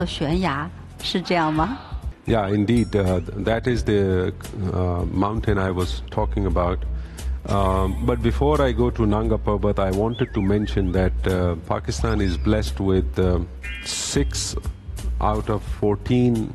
悬崖，是这样吗？ Yeah, indeed. That is the mountain I was talking about. But before I go to Nanga Parbat, I wanted to mention that Pakistan is blessed with 6 out of 14